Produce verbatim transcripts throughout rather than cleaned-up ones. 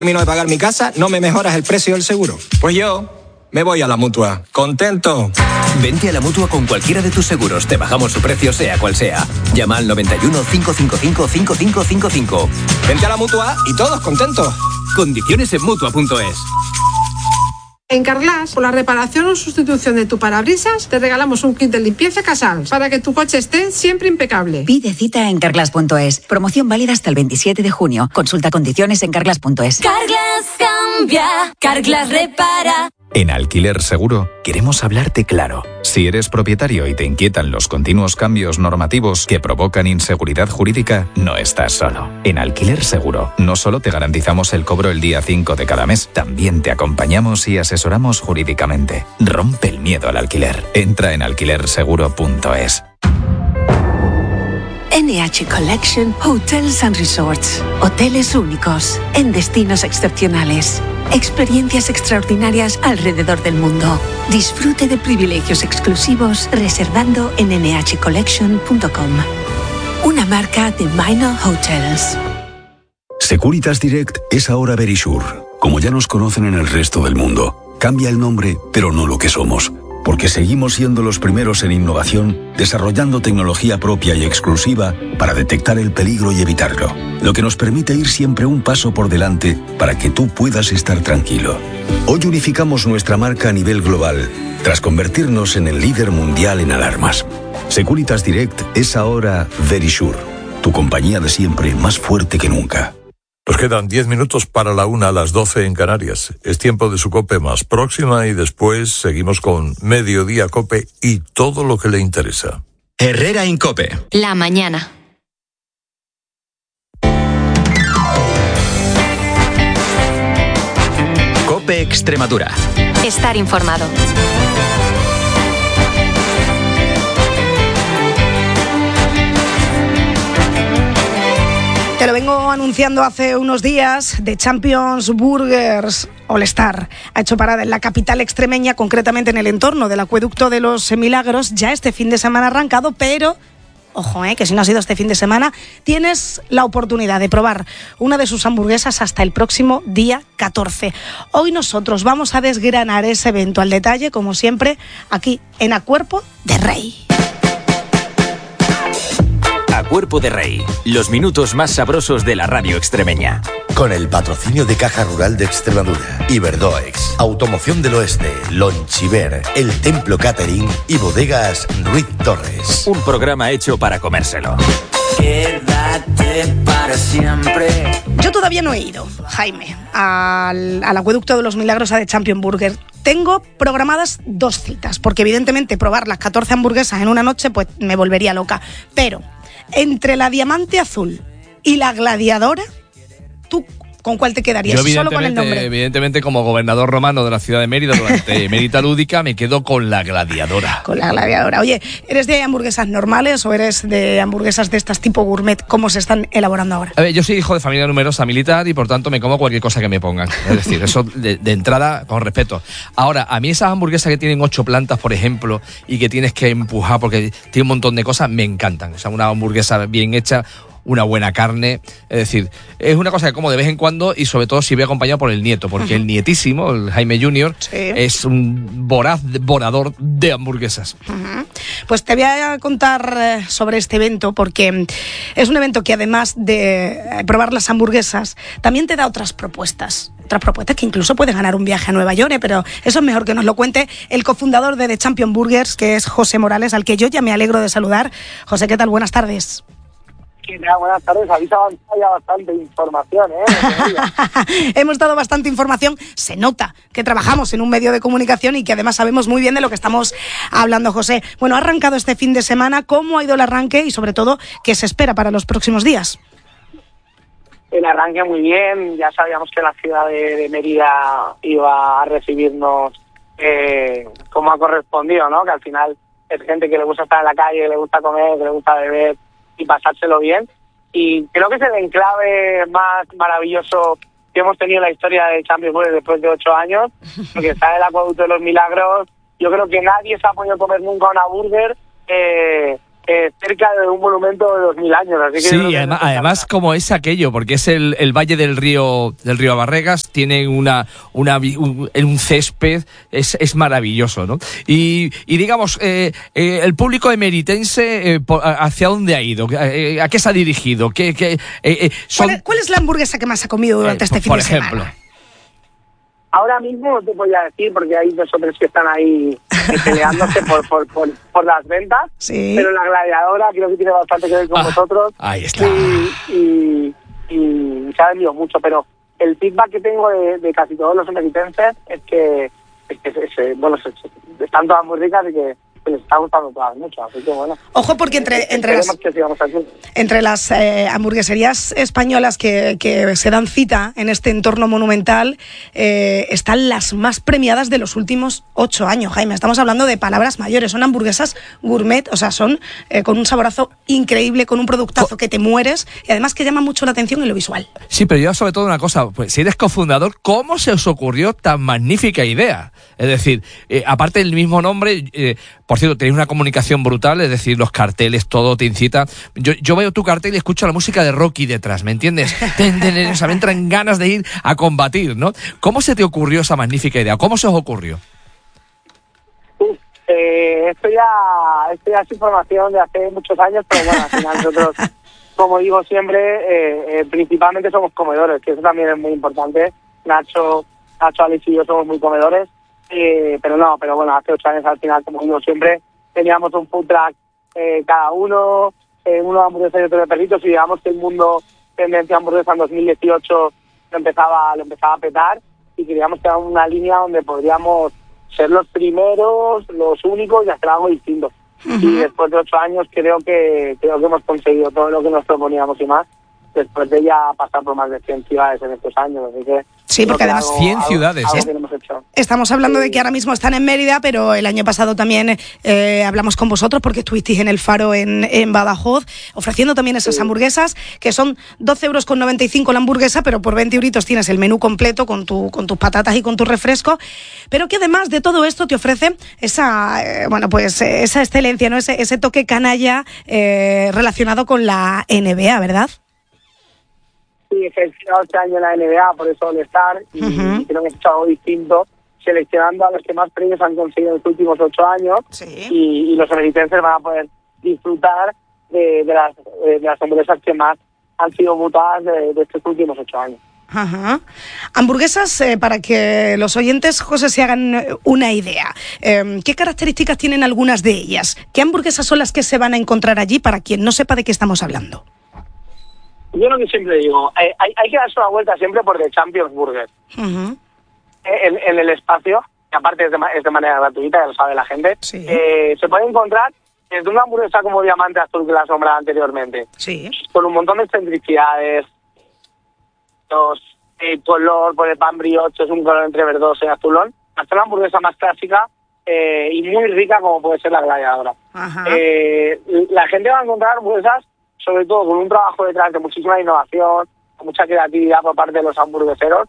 termino de pagar mi casa, no me mejoras el precio del seguro. Pues yo me voy a la Mutua. ¿Contento? Vente a la Mutua con cualquiera de tus seguros. Te bajamos su precio, sea cual sea. Llama al noventa y uno, cinco cinco cinco, cinco cinco cinco cinco. Vente a la Mutua y todos contentos. Condiciones en Mutua punto es. En Carglass, por la reparación o sustitución de tu parabrisas, te regalamos un kit de limpieza Casals para que tu coche esté siempre impecable. Pide cita en carglass punto es. Promoción válida hasta el veintisiete de junio. Consulta condiciones en carglass punto es. Carglass cambia, Carglass repara. En Alquiler Seguro queremos hablarte claro. Si eres propietario y te inquietan los continuos cambios normativos que provocan inseguridad jurídica, no estás solo. En Alquiler Seguro no solo te garantizamos el cobro el día cinco de cada mes, también te acompañamos y asesoramos jurídicamente. Rompe el miedo al alquiler. Entra en alquiler seguro punto es. N H Collection Hotels and Resorts. Hoteles únicos, en destinos excepcionales. Experiencias extraordinarias alrededor del mundo. Disfrute de privilegios exclusivos reservando en ene hache collection punto com. Una marca de Minor Hotels. Securitas Direct es ahora Verisure. Como ya nos conocen en el resto del mundo. Cambia el nombre, pero no lo que somos. Porque seguimos siendo los primeros en innovación, desarrollando tecnología propia y exclusiva para detectar el peligro y evitarlo. Lo que nos permite ir siempre un paso por delante para que tú puedas estar tranquilo. Hoy unificamos nuestra marca a nivel global, tras convertirnos en el líder mundial en alarmas. Securitas Direct es ahora Verisure, tu compañía de siempre más fuerte que nunca. Nos quedan diez minutos para la una a las doce en Canarias. Es tiempo de su COPE más próxima y después seguimos con Mediodía COPE y todo lo que le interesa. Herrera en COPE. La mañana. COPE Extremadura. Estar informado. Te lo vengo anunciando hace unos días. The Champions Burgers All Star ha hecho parada en la capital extremeña, concretamente en el entorno del Acueducto de los Milagros. Ya este fin de semana ha arrancado, pero ojo, eh, que si no ha sido este fin de semana, tienes la oportunidad de probar una de sus hamburguesas hasta el próximo día catorce. Hoy nosotros vamos a desgranar ese evento al detalle, como siempre, aquí en A Cuerpo de Rey. A Cuerpo de Rey, los minutos más sabrosos de la radio extremeña. Con el patrocinio de Caja Rural de Extremadura, Iberdoex, Automoción del Oeste, Lonchiver, El Templo Catering y Bodegas Ruiz Torres. Un programa hecho para comérselo. Quédate para siempre. Yo todavía no he ido, Jaime, al, al Acueducto de los Milagros a The Champion Burger. Tengo programadas dos citas, porque evidentemente probar las catorce hamburguesas en una noche pues me volvería loca. Pero entre la Diamante Azul y la Gladiadora, ¿tú con cuál te quedarías? Yo, solo con el nombre. Evidentemente, como gobernador romano de la ciudad de Mérida durante Mérida Lúdica, me quedo con la Gladiadora. Con la Gladiadora. Oye, ¿eres de hamburguesas normales o eres de hamburguesas de estas tipo gourmet? ¿Cómo se están elaborando ahora? A ver, yo soy hijo de familia numerosa militar y por tanto me como cualquier cosa que me pongan. Es decir, eso de, de entrada, con respeto. Ahora, a mí esas hamburguesas que tienen ocho plantas, por ejemplo, y que tienes que empujar porque tiene un montón de cosas, me encantan. O sea, una hamburguesa bien hecha, una buena carne, es decir, es una cosa que como de vez en cuando y sobre todo si voy acompañado por el nieto, porque uh-huh. el nietísimo, el Jaime Junior, sí. es un voraz devorador de hamburguesas. Uh-huh. Pues te voy a contar sobre este evento, porque es un evento que además de probar las hamburguesas, también te da otras propuestas. Otras propuestas que incluso puedes ganar un viaje a Nueva York, ¿eh? Pero eso es mejor que nos lo cuente el cofundador de The Champion Burgers, que es José Morales, al que yo ya me alegro de saludar. José, ¿qué tal? Buenas tardes. Buenas tardes, habéis avanzado ya bastante información, ¿eh? Hemos dado bastante información, se nota que trabajamos en un medio de comunicación y que además sabemos muy bien de lo que estamos hablando, José. Bueno, ha arrancado este fin de semana, ¿cómo ha ido el arranque y sobre todo qué se espera para los próximos días? El arranque muy bien, ya sabíamos que la ciudad de, de Mérida iba a recibirnos eh, como ha correspondido, ¿no? Que al final es gente que le gusta estar en la calle, que le gusta comer, que le gusta beber y pasárselo bien, y creo que es el enclave más maravilloso que hemos tenido en la historia de Champions Burger después de ocho años, porque está el Acueducto de los Milagros. Yo creo que nadie se ha podido comer nunca una burger eh, eh, cerca de un monumento de dos mil años. Así que sí, además, además como es aquello, porque es el, el valle del río del río Barregas, tiene una, una un, un césped, es, es maravilloso, ¿no? Y, y digamos, eh, eh, el público emeritense, eh, por, ¿hacia dónde ha ido? Eh, ¿A qué se ha dirigido? ¿Qué, qué, eh, eh, son... ¿Cuál, es, ¿Cuál es la hamburguesa que más ha comido durante eh, este por, fin por de ejemplo. semana? Ahora mismo no te voy a decir porque hay dos o tres que están ahí peleándose por, por, por, por las ventas, sí. Pero la gladiadora creo que tiene bastante que ver con ah, vosotros. Ahí está. Y, y, y se ha vendido mucho, pero el feedback que tengo de, de casi todos los emeritenses es que, es que es, es, bueno, es, es, están todas muy ricas y que les está gustando todas mucho, así que bueno. Ojo, porque entre, entre las, entre las eh, hamburgueserías españolas que, que se dan cita en este entorno monumental eh, están las más premiadas de los últimos ocho años, Jaime. Estamos hablando de palabras mayores, son hamburguesas gourmet, o sea, son eh, con un saborazo increíble, con un productazo que te mueres y además que llama mucho la atención en lo visual. Sí, pero yo sobre todo una cosa, pues si eres cofundador, ¿cómo se os ocurrió tan magnífica idea? Es decir, eh, aparte del mismo nombre, eh, por cierto, tenéis una comunicación brutal, es decir, los carteles, todo te incita. Yo, yo veo tu cartel y escucho la música de Rocky detrás, ¿me entiendes? O sea, me entran ganas de ir a combatir, ¿no? ¿Cómo se te ocurrió esa magnífica idea? ¿Cómo se os ocurrió? Uf, eh, esto ya, esto ya es información de hace muchos años, pero bueno, al final nosotros, como digo siempre, eh, eh, principalmente somos comedores, que eso también es muy importante. Nacho, Nacho, Alex y yo somos muy comedores. Eh, pero no, pero bueno, hace ocho años al final, como digo siempre, teníamos un food truck eh, cada uno, eh, uno de hamburguesas y otro de perritos, y digamos que el mundo tendencia hamburguesa en dos mil dieciocho lo empezaba, lo empezaba a petar, y queríamos que era una línea donde podríamos ser los primeros, los únicos y hacer algo distinto. Uh-huh. Y después de ocho años creo que creo que hemos conseguido todo lo que nos proponíamos y más, después de ya pasar por más de cien ciudades en estos años, así que... Sí, porque además algo, cien algo, ciudades. Algo ¿eh? que hemos hecho. Estamos hablando de que ahora mismo están en Mérida, pero el año pasado también eh, hablamos con vosotros porque estuvisteis en el Faro en, en Badajoz, ofreciendo también esas sí. hamburguesas, que son doce euros con noventa y cinco la hamburguesa, pero por veinte euritos tienes el menú completo con, tu, con tus patatas y con tu refresco, pero que además de todo esto te ofrece esa, eh, bueno, pues esa excelencia, ¿no? Ese, ese toque canalla eh, relacionado con la N B A, ¿verdad? Sí, he gestionado este año en la N B A, por eso All-Star, y uh-huh. creo que he hecho algo distinto, seleccionando a los que más premios han conseguido en los últimos ocho años, sí. y, y los emeritenses van a poder disfrutar de, de, las, de las hamburguesas que más han sido votadas de, de estos últimos ocho años. Ajá. Hamburguesas, eh, para que los oyentes, José, se hagan una idea. Eh, ¿Qué características tienen algunas de ellas? ¿Qué hamburguesas son las que se van a encontrar allí para quien no sepa de qué estamos hablando? Yo lo que siempre digo, eh, hay, hay que darse una vuelta siempre por The Champions Burger. Uh-huh. En, en el espacio, que aparte es de, es de manera gratuita, ya lo sabe la gente, sí. eh, se puede encontrar desde una hamburguesa como Diamante Azul que la nombraba anteriormente, sí. con un montón de excentricidades, los, el color por el pan brioche, es un color entre verdoso y azulón, hasta una hamburguesa más clásica eh, y muy rica como puede ser la gladiadora. Uh-huh. Eh, la gente va a encontrar hamburguesas sobre todo con un trabajo detrás de muchísima innovación, con mucha creatividad por parte de los hamburgueseros,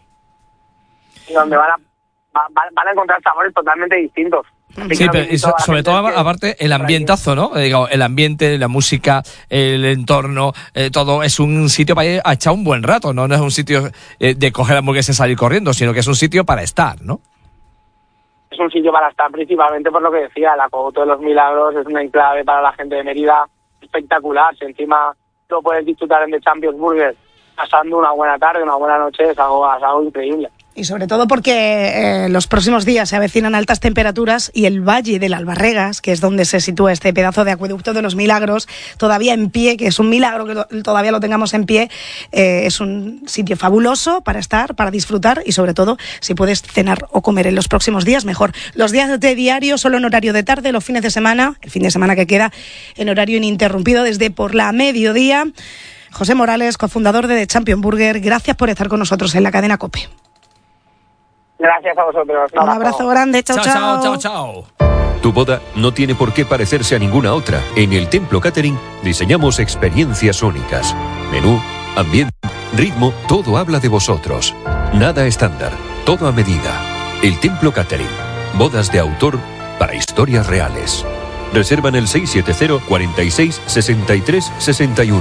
y donde van a, van, van a encontrar sabores totalmente distintos. Así sí, pero y so, sobre todo, que, aparte, el ambientazo, ¿no? Eh, digo, el ambiente, la música, el entorno, eh, todo es un sitio para ir a echar un buen rato, ¿no? No es un sitio eh, de coger hamburguesas y salir corriendo, sino que es un sitio para estar, ¿no? Es un sitio para estar, principalmente por lo que decía, la Cogoto de los Milagros es una enclave para la gente de Mérida, espectacular. Si encima lo puedes disfrutar en The Champions Burger pasando una buena tarde, una buena noche, es algo, es algo increíble. Y sobre todo porque eh, los próximos días se avecinan altas temperaturas y el Valle del Albarregas, que es donde se sitúa este pedazo de acueducto de los Milagros, todavía en pie, que es un milagro que lo, todavía lo tengamos en pie, eh, es un sitio fabuloso para estar, para disfrutar y sobre todo si puedes cenar o comer en los próximos días, mejor. Los días de diario solo en horario de tarde, los fines de semana, el fin de semana que queda en horario ininterrumpido desde por la mediodía. José Morales, cofundador de The Champions Burger, gracias por estar con nosotros en la cadena COPE. Gracias a vosotros. Un abrazo grande. Chao, chao. Chao, chao, chao. Tu boda no tiene por qué parecerse a ninguna otra. En el Templo Catering diseñamos experiencias únicas. Menú, ambiente, ritmo, todo habla de vosotros. Nada estándar, todo a medida. El Templo Catering. Bodas de autor para historias reales. Reserva en el seis siete cero, cuarenta y seis, sesenta y tres, sesenta y uno.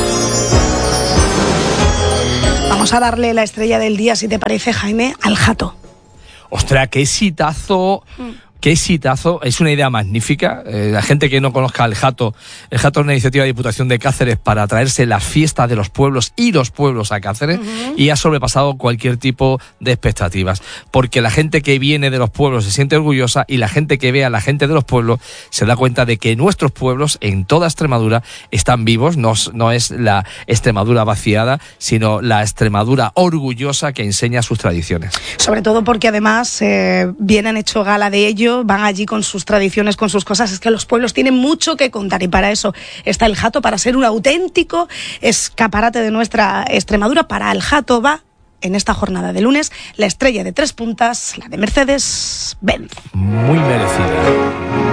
Vamos a darle la estrella del día, si te parece, Jaime, al Hato. Ostras, qué exitazo. Qué exitazo, es una idea magnífica. Eh, la gente que no conozca el Hato, el Hato es una iniciativa de Diputación de Cáceres para traerse las fiestas de los pueblos y los pueblos a Cáceres, uh-huh. y ha sobrepasado cualquier tipo de expectativas, porque la gente que viene de los pueblos se siente orgullosa y la gente que ve a la gente de los pueblos se da cuenta de que nuestros pueblos en toda Extremadura están vivos, no, no es la Extremadura vaciada, sino la Extremadura orgullosa que enseña sus tradiciones. Sobre todo porque además eh, bien han hecho gala de ello, van allí con sus tradiciones, con sus cosas. Es que los pueblos tienen mucho que contar y para eso está el Hato, para ser un auténtico escaparate de nuestra Extremadura. Para el Hato va en esta jornada de lunes la estrella de tres puntas, la de Mercedes-Benz. Muy merecida.